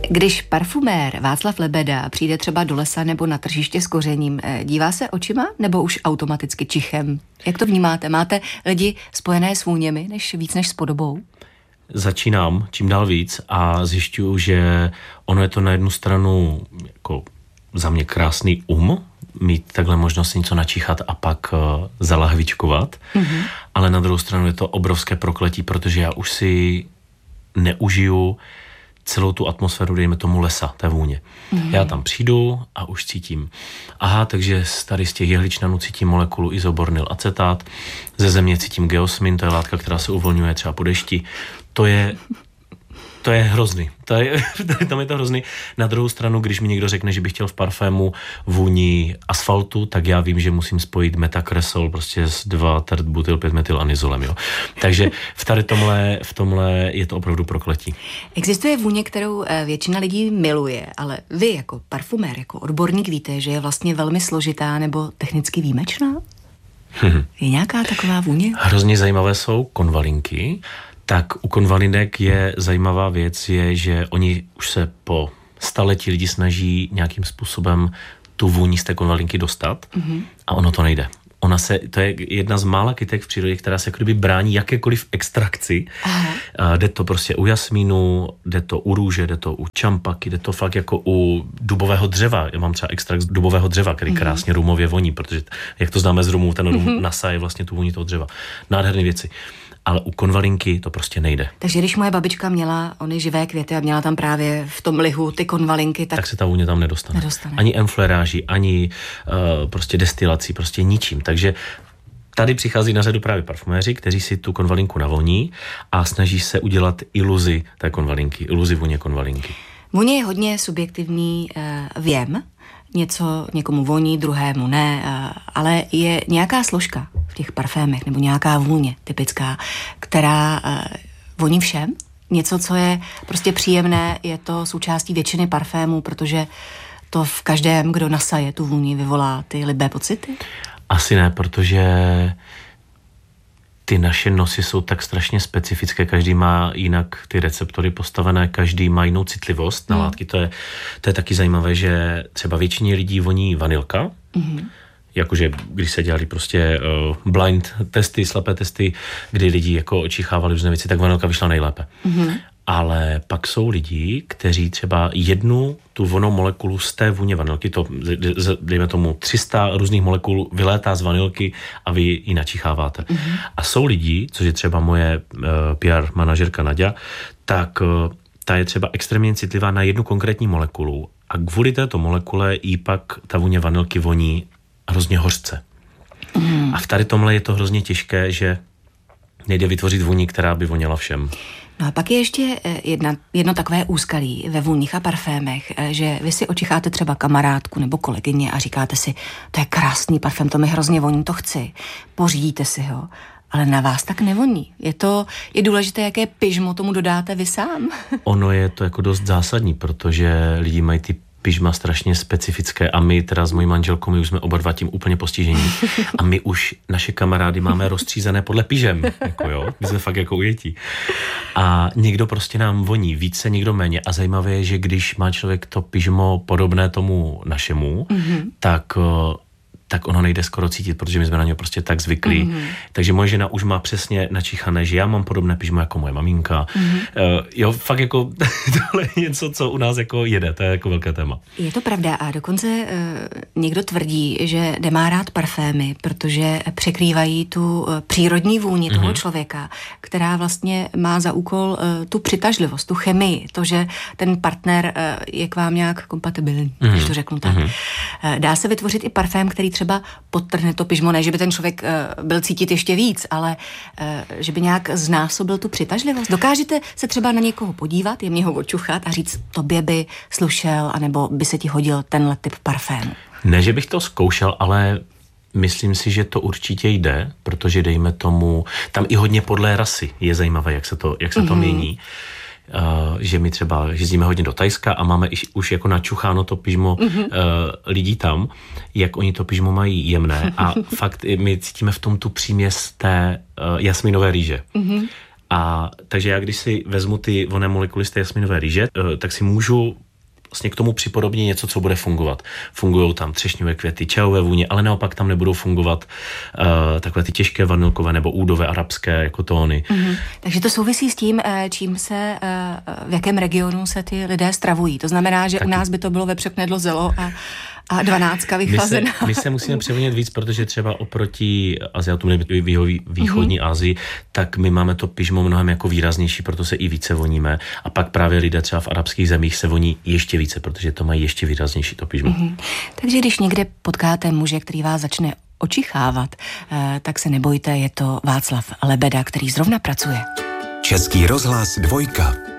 Když parfumér Václav Lebeda přijde třeba do lesa nebo na tržiště s kořením, dívá se očima nebo už automaticky čichem? Jak to vnímáte? Máte lidi spojené s vůněmi víc než s podobou? Začínám čím dál víc a zjišťuju, že ono je to na jednu stranu jako za mě krásný mít takhle možnost něco načíchat a pak zalahvičkovat, ale na druhou stranu je to obrovské prokletí, protože já už si neužiju celou tu atmosféru, dejme tomu lesa, té vůně. Já tam přijdu a už cítím. Aha, takže tady z těch jehličnanů cítím molekulu izobornyl acetát, ze země cítím geosmin, to je látka, která se uvolňuje třeba po dešti. To je hrozný. Tam je to hrozný. Na druhou stranu, když mi někdo řekne, že bych chtěl v parfému vůni asfaltu, tak já vím, že musím spojit metakresol prostě s 2 tertbutyl 5-metylanizolem, jo. Takže v tomhle je to opravdu prokletí. Existuje vůně, kterou většina lidí miluje, ale vy jako parfumér, jako odborník víte, že je vlastně velmi složitá nebo technicky výjimečná? Je nějaká taková vůně? Hrozně zajímavé jsou konvalinky. Tak u konvalinek je zajímavá věc, že oni už se po staletí lidi snaží nějakým způsobem tu vůni z té konvalinky dostat a ono to nejde. To je jedna z mála kytek v přírodě, která se jako kdyby brání jakékoliv extrakci. Jde to prostě u jasmínu, jde to u růže, jde to u čampaky, jde to fakt jako u dubového dřeva. Já mám třeba extrakt z dubového dřeva, který krásně rumově voní, protože jak to známe z rumu, ten rum nasaje vlastně tu vůni toho dřeva. Nádherné věci. Ale u konvalinky to prostě nejde. Takže když moje babička měla ony živé květy a měla tam právě v tom lihu ty konvalinky, tak se ta vůně tam nedostane. Ani enfleráží, ani prostě destilací, prostě ničím. Takže tady přichází na řadu právě parfuméři, kteří si tu konvalinku navoní a snaží se udělat iluzi té konvalinky, iluzi vůně konvalinky. Vůně je hodně subjektivní věm. Něco někomu voní, druhému ne, ale je nějaká složka v těch parfémech nebo nějaká vůně typická, která voní všem. Něco, co je prostě příjemné, je to součástí většiny parfémů, protože to v každém, kdo nasaje tu vůni, vyvolá ty libé pocity? Asi ne, protože ty naše nosy jsou tak strašně specifické, každý má jinak ty receptory postavené, každý má jinou citlivost na látky. To je taky zajímavé, že třeba většině lidí voní vanilka, jakože když se dělali prostě blind testy, slepé testy, kdy lidi jako očichávali různé věci, tak vanilka vyšla nejlépe. Ale pak jsou lidi, kteří třeba jednu tu vonnou molekulu z té vůně vanilky, to dejme tomu 300 různých molekul vylétá z vanilky a vy ji načicháváte. A jsou lidi, což je třeba moje PR manažerka Naďa, tak ta je třeba extrémně citlivá na jednu konkrétní molekulu a kvůli této molekule jí pak ta vůně vanilky voní hrozně hořce. A v tady tomhle je to hrozně těžké, že nejde vytvořit vůni, která by voněla všem. No a pak je ještě jedno takové úskalí ve vůních a parfémech, že vy si očicháte třeba kamarádku nebo kolegyně a říkáte si, to je krásný parfém, to mi hrozně voní, to chci. Pořídíte si ho, ale na vás tak nevoní. Je důležité, jaké pyžmo tomu dodáte vy sám. Ono je to jako dost zásadní, protože lidi mají ty pyžma strašně specifické a my teda s mojí manželkou, my už jsme oba dva tím úplně postižení a my už naše kamarády máme rozstřízené podle pyžem, jako jo, my jsme fakt jako ujetí. A někdo prostě nám voní více, někdo méně a zajímavé je, že když má člověk to pyžmo podobné tomu našemu, tak ono nejde skoro cítit, protože my jsme na něj prostě tak zvyklí. Takže moje žena už má přesně načichané, že já mám podobné pyžmo jako moje maminka. Jo, fakt jako tohle je něco, co u nás jako jede, to je jako velké téma. Je to pravda a dokonce někdo tvrdí, že nemá rád parfémy, protože překrývají tu přírodní vůni toho člověka, která vlastně má za úkol tu přitažlivost, tu chemii, to, že ten partner je k vám nějak kompatibilní, když to řeknu tak. Dá se vytvořit i parfém, který třeba podtrhne to pyžmo, ne, že by ten člověk byl cítit ještě víc, ale že by nějak znásobil tu přitažlivost. Dokážete se třeba na někoho podívat, jemně ho očuchat a říct, tobě by slušel, anebo by se ti hodil tenhle typ parfému? Ne, že bych to zkoušel, ale myslím si, že to určitě jde, protože dejme tomu, tam i hodně podle rasy je zajímavé, jak se to mění. Že my třeba jezdíme hodně do Thajska a máme už jako načucháno to pyžmo lidí tam, jak oni to pyžmo mají jemné a fakt my cítíme v tom tu příměs té jasminové rýže. A takže já, když si vezmu ty vonné molekuly z té jasminové rýže, tak si můžu vlastně k tomu připodobně něco, co bude fungovat. Fungují tam třešňové květy, čajové vůně, ale naopak tam nebudou fungovat takové ty těžké vanilkové nebo údové arabské jako tóny. Takže to souvisí s tím, v jakém regionu se ty lidé stravují. To znamená, že taky. U nás by to bylo vepřek, knedlo, zelo a 12 vychlazená. My se musíme přeměnit víc, protože třeba oproti Asiatům nebo východní Asii, tak my máme to pyžmo mnohem jako výraznější, proto se i více voníme. A pak právě lidé třeba v arabských zemích se voní ještě více, protože to mají ještě výraznější to pyžmo. Takže když někde potkáte muže, který vás začne očichávat, tak se nebojte, je to Václav Lebeda, který zrovna pracuje. Český rozhlas 2.